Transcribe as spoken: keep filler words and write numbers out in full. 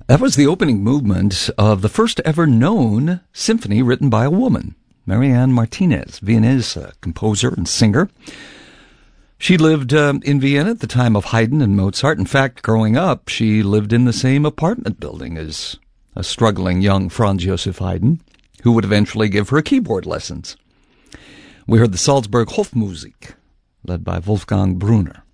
That was the opening movement of the first ever known symphony written by a woman, Marianne Martinez, Viennese uh, composer and singer. She lived uh, in Vienna at the time of Haydn and Mozart. In fact, growing up, she lived in the same apartment building as a struggling young Franz Joseph Haydn, who would eventually give her keyboard lessons. We heard the Salzburg Hofmusik, led by Wolfgang Brunner.